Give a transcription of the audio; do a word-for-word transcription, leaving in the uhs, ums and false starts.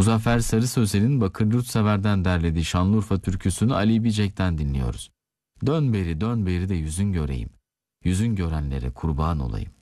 Muzaffer Sarı Sözel'in Bakır Yurtsever'den derlediği Şanlıurfa türküsünü Ali Bicek'ten dinliyoruz. Dön beri dön beri de yüzün göreyim, yüzün görenlere kurban olayım.